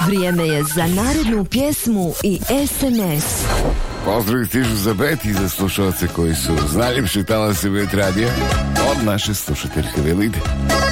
Vrijeme je za narednu pjesmu i SMS. Pozdrav stižu za Bet i za slušalce koji su najljepši talasi Bet radija od naše slušateljke Velide.